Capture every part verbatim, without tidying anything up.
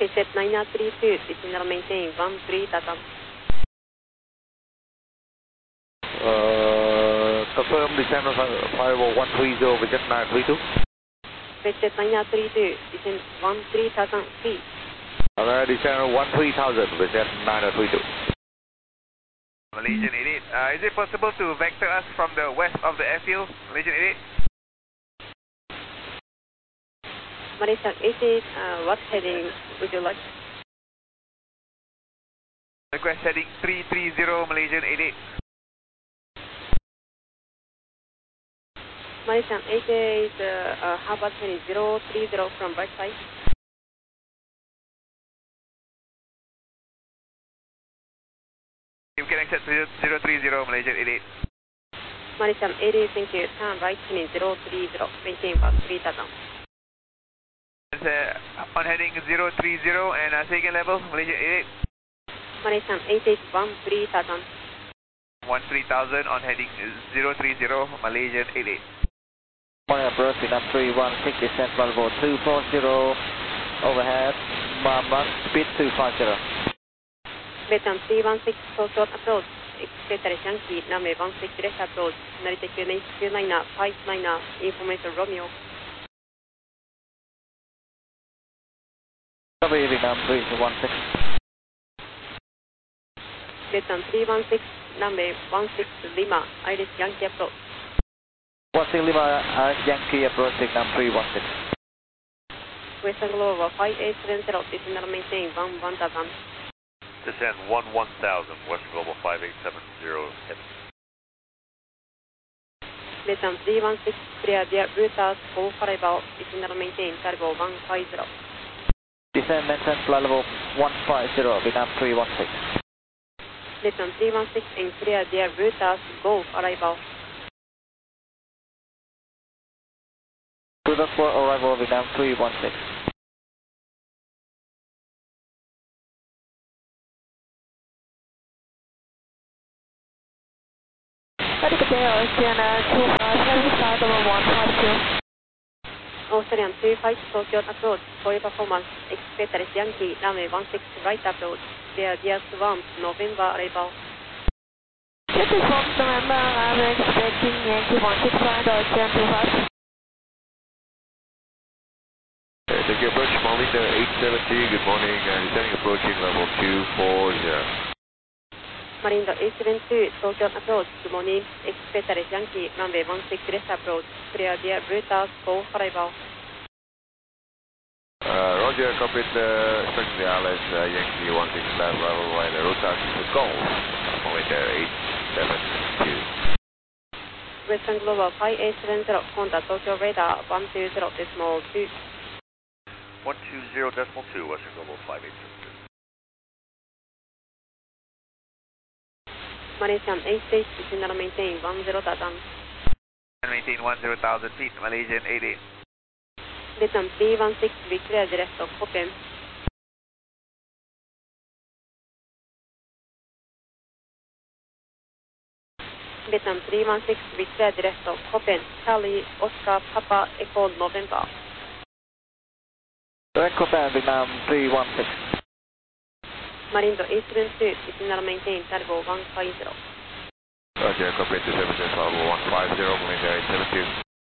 Visit nine three two, descend maintain one three Tatam. Uh, confirm descend five one three zero, visit nine three two. Visit nine three two, descend one three thousand feet. Okay, descend one three thousand, visit nine three two. Malaysian eighty-eight, uh, is it possible to vector us from the west of the airfield, Malaysian eighty-eight? Malaysian eighty-eight, uh, what heading would you like? Request heading three three zero, Malaysian eighty-eight. Malaysian eighty-eight, uh, uh, how about heading zero three zero from right side? You can accept zero three zero, Malaysian eighty-eight. Malaysian eighty-eight, thank you. Turn right heading zero three zero, maintain about three thousand. Uh, on heading zero three zero and uh, second level, Malaysian eighty-eight. Malaysian eighty-eight, one three thousand. one three thousand on heading zero three zero, Malaysian eighty-eight. Morning approach, Vietnam three one six, descent level two four zero, overhead, one speed two five zero. Vietnam three one six, so short approach. Exeter Yankee, number one six direct approach. Narita Q nine five nine, information Romeo. Copy, Vietnam three one six. Vietnam three one six, number one six Lima, Iris Yankee approach. one six Lima, uh, Yankee approach, Vietnam three one six. Western Global five eight seven zero, descend maintain one one thousand. Descend one one thousand, Western Global five eight seven zero, hit. Vietnam three one six, clear their routers, go for about, descend maintain cargo one five zero. Descend maintain flight level one five zero, Vietnam three one six. Vietnam three one six and clear their routers, go arrival. Prevent for arrival, Vietnam three one six. Australian two five, Tokyo approach, for your performance, Exeter Yankee, runway one six right approach, clear their swamp, November arrival. This is from November, I'm expecting Yankee one six right, Ocean two five. Thank you, approach Malinda eight seventy, good morning, uh, descending approaching level two four zero. Marinda eight seven two, Tokyo approach, good morning, Exeter Yankee, runway one six left approach, clear their routers, go for arrival. Uh, Roger, copied, uh, expecting the Alice, uh, Yankee one six left level right, uh, route to Golf, Malinda eight seven two. Western Global five eight seven zero, contact Tokyo radar one two zero decimal two. one two zero decimal two, Western Global five eight seven two. Malaysian eighty-eight, descend maintain one zero thousand. And maintain one zero thousand feet, Malaysian eighty-eight. Vietnam three one six, we clear the rest of Hoppen. Vietnam three one six, we clear the rest of Hoppen. Charlie, Oscar, Papa, Echo, November. Direct Hoppen, Vietnam three one six. Marindo eight seven two, descend maintain cargo one five zero. Roger, copied to services level one five zero, Malinda eight seven two.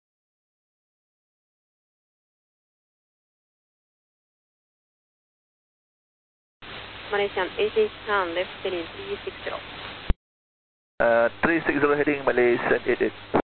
Malaysian eighty-eight, turn left heading three six zero. Uh, three six zero heading Malaysian eighty-eight.